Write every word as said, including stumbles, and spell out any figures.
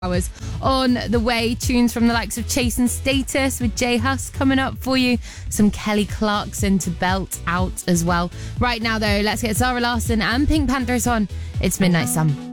hours on the way. Tunes from the likes of Chase and Status with J Hus coming up for you. Some Kelly Clarkson to belt out as well. Right now, though, let's get Zara Larsson and Pink Panthers on. It's Midnight Sun.